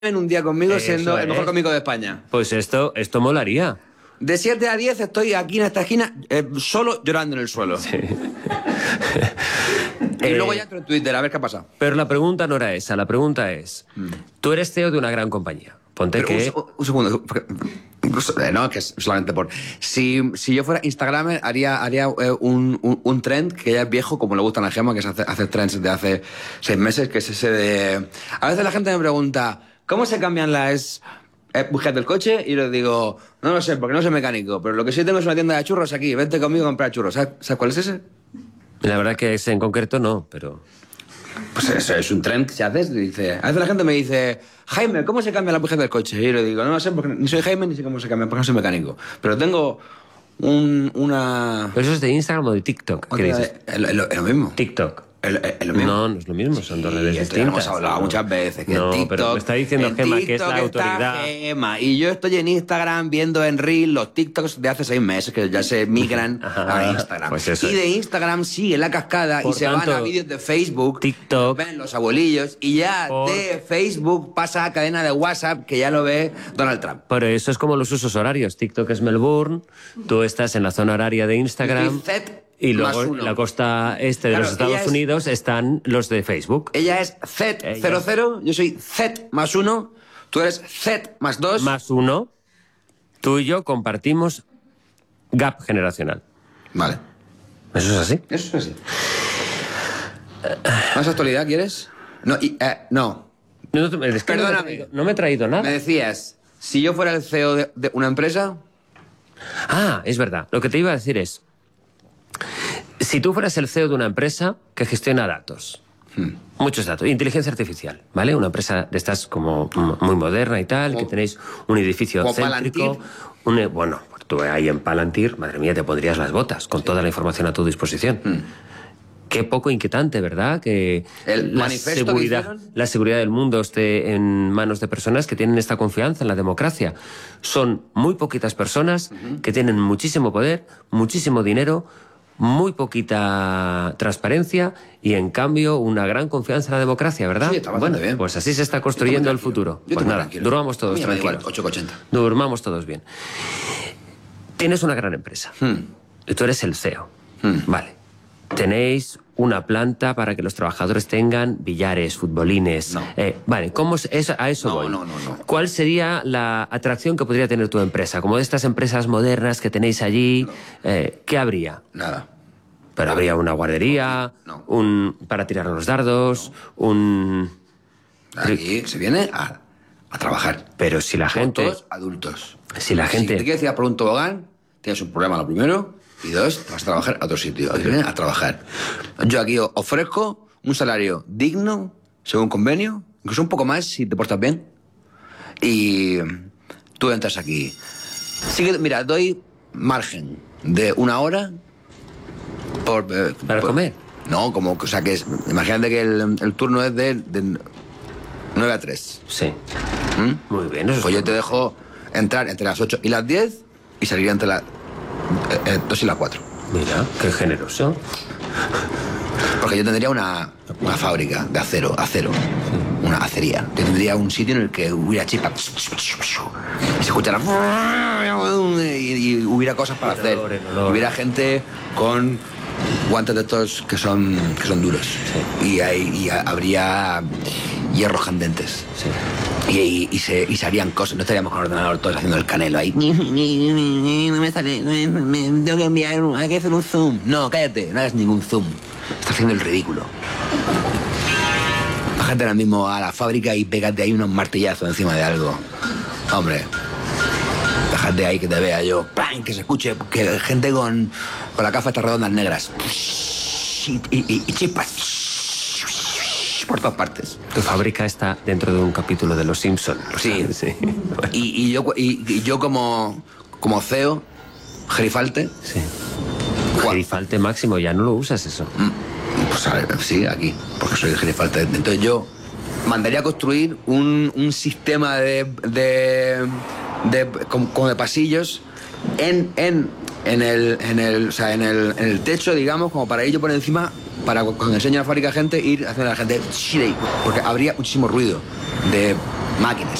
en un día conmigo Eso siendo el mejor es. cómico de España. Pues esto molaría. De 7 a 10 estoy aquí en esta esquina solo llorando en el suelo. Y luego ya entro en Twitter a ver qué ha pasado. Pero la pregunta no era esa, la pregunta es, tú eres CEO de una gran compañía. Ponte Pero que... un segundo. Incluso, no, que es solamente por... Si yo fuera Instagramer, haría un trend que ya es viejo, como le gusta a la Gemma, que es hacer trends de hace 6 meses, que es ese de... A veces la gente me pregunta, ¿cómo se cambian las bujías del coche? Y yo les digo, no lo sé, porque no soy mecánico, pero lo que sí tengo es una tienda de churros aquí, vente conmigo a comprar churros. ¿Sabes cuál es ese? La verdad que ese en concreto no, pero... Pues eso es un trend que se hace. Dice, a veces la gente me dice, Jaime, ¿cómo se cambia la bujía del coche? Y yo le digo, no lo sé, porque ni soy Jaime ni sé cómo se cambia, porque no soy mecánico. Pero tengo una... Pero eso es de Instagram o de TikTok, ¿qué dices? Es lo mismo. TikTok. Es lo mismo. No, no es lo mismo, son dos redes Y esto distintas. ya lo hemos hablado muchas veces. Que No, en TikTok, pero me está diciendo en Gemma que es la TikTok está autoridad. Gemma, y yo estoy en Instagram viendo en Reel los TikToks de hace 6 meses que ya se migran a Instagram. Pues eso y de Instagram sigue la cascada Por y se tanto, van a vídeos de Facebook. TikTok. Ven los abuelillos y ya de Facebook pasa a cadena de WhatsApp que ya lo ve Donald Trump. Pero eso es como los usos horarios. TikTok es Melbourne, tú estás en la zona horaria de Instagram. Y luego en la costa este de los Estados Unidos están los de Facebook. Ella es Z00, yo soy Z+1, tú eres Z+2. +1. Tú y yo compartimos gap generacional. Vale. ¿Eso es así? Eso es así. ¿Más actualidad quieres? No, no. Perdóname. No me he traído nada. Me decías, si yo fuera el CEO de una empresa... Ah, es verdad. Lo que te iba a decir es... Si tú fueras el CEO de una empresa que gestiona datos, muchos datos, inteligencia artificial, ¿vale? Una empresa de estas como muy moderna y tal, que tenéis un edificio céntrico... Bueno, tú ahí en Palantir, madre mía, te pondrías las botas con toda la información a tu disposición. Qué poco inquietante, ¿verdad? Que la seguridad del mundo esté en manos de personas que tienen esta confianza en la democracia. Son muy poquitas personas que tienen muchísimo poder, muchísimo dinero, muy poquita transparencia y, en cambio, una gran confianza en la democracia, ¿verdad? Sí, está bastante bien. Pues así se está construyendo el futuro. Pues nada, durmamos todos tranquilos. 8,80. Durmamos todos bien. Tienes una gran empresa. Y tú eres el CEO. Vale. Tenéis una planta para que los trabajadores tengan billares, futbolines. No. Vale, a eso voy. No. ¿Cuál sería la atracción que podría tener tu empresa? Como de estas empresas modernas que tenéis allí, ¿qué habría? Nada. Pero habría una guardería, para tirar los dardos, Aquí se viene a trabajar. Pero si la gente... Todos adultos. Si la gente... Si te quieres ir por un tobogán, tienes un problema lo primero, y 2, te vas a trabajar a otro sitio. Aquí viene a trabajar. Yo aquí ofrezco un salario digno, según convenio, incluso un poco más si te portas bien. Y tú entras aquí. Mira, doy margen de 1 hora ¿Para comer? No, o sea, que imagínate que el turno es de 9 a 3. Sí. Muy bien. Eso Pues yo te dejo entrar entre las 8 y las 10 y salir entre las 2 y las 4. Mira, qué generoso. Porque yo tendría una fábrica de acero. Una acería. Yo tendría un sitio en el que hubiera chispas y se escuchara y hubiera cosas para hacer. Hubiera gente con guantes de estos que son duros. Sí. Y habría hierros candentes. Sí. Y se harían cosas. No estaríamos con el ordenador todos haciendo el canelo ahí. No me sale. Tengo que enviar. Hay que hacer un zoom. No, cállate. No hagas ningún zoom. Estás haciendo el ridículo. Bájate ahora mismo a la fábrica y pégate ahí unos martillazos encima de algo. Hombre. Bájate ahí que te vea yo. ¡Pam! Que se escuche. Que gente con la gafa estas redondas negras. Y chispas. Por todas partes. Tu fábrica está dentro de un capítulo de Los Simpson. Sí. Bueno. Y yo como CEO, gerifalte. Sí. Gerifalte máximo, ya no lo usas eso. Pues a ver, sí, aquí, porque soy el gerifalte. Entonces yo mandaría a construir un sistema como de pasillos en el techo, digamos, como para ir yo por encima, para cuando enseño a la fábrica a gente, ir haciendo a la gente, porque habría muchísimo ruido de máquinas.